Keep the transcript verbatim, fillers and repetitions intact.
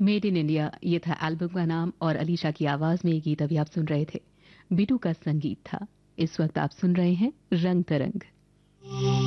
Made in India, ये था album का नाम और अलीशा की आवाज में ये गीत अभी आप सुन रहे थे। बिटू का संगीत था। इस वक्त आप सुन रहे हैं रंग तरंग।